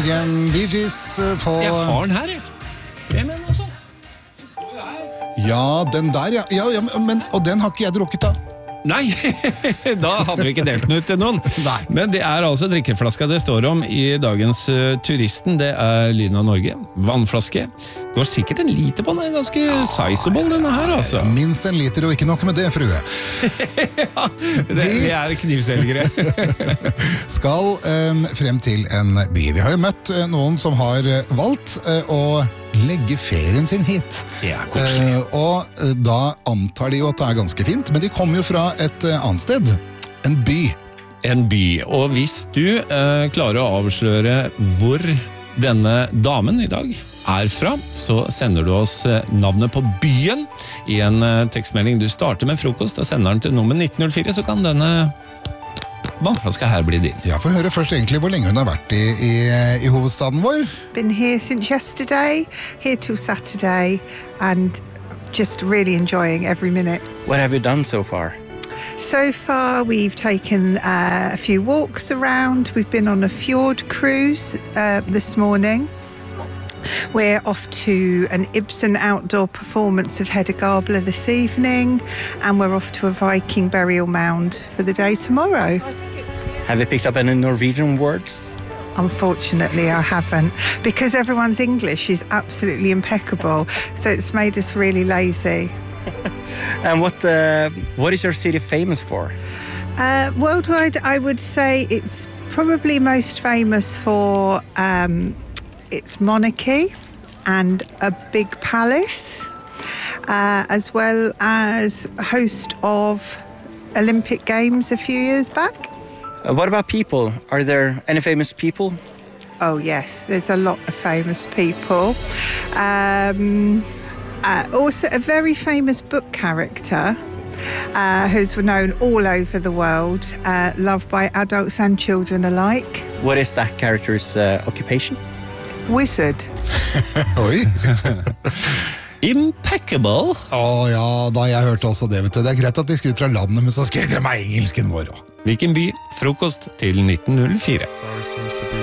morgen, Bee Gees på... Jeg har den her, jeg. Hvem er den også? Ja, den der, ja, men, og den har ikke jeg drukket da. Nei, da hadde vi ikke delt den ut til noen. Nei. Men det er altså drikkeflaska det står om i dagens Turisten. Det er Lyden av Norge. Vannflaske. Går sikkert en liter på den, er ganske sizable denne her, altså. Minst en liter, og ikke nok med det, frue. Ja, vi er knivselgere. Skal frem til en by. Vi har jo møtt noen som har valgt å legge ferien sin hit. Ja, koselig. Og da antar de jo at det er ganske fint, men de kommer jo fra et annet sted. En by. En by. Og hvis du klarer å avsløre hvor denne damen i dag er fra, så sender du oss navnet på byen i en tekstmelding. Du starter med frokost og sender den til nummer 1904, så kan denne vannflaska her bli din. Jeg får høre først egentlig hvor lenge hun har vært i hovedstaden vår. Been here since yesterday, here till Saturday, and just really enjoying every minute. What have you done so far? So far, we've taken a few walks around. We've been on a fjord cruise this morning. We're off to an Ibsen outdoor performance of Hedda Gabler this evening, and we're off to a Viking burial mound for the day tomorrow. Have you picked up any Norwegian words? Unfortunately, I haven't, because everyone's English is absolutely impeccable, so it's made us really lazy. And what is your city famous for? Worldwide, I would say it's probably most famous for its monarchy and a big palace, as well as a host of Olympic Games a few years back. What about people? Are there any famous people? Oh yes, there's a lot of famous people. Also a very famous book character who's known all over the world, loved by adults and children alike. What is that character's occupation? Wizard. Oi. Impeccable. Ja, da jeg hørte også det, vet du. Det er greit at de skryter fra landet, men så skryter de meg engelsken vår også. Hvilken by? Frokost til 1904. Sorry seems to be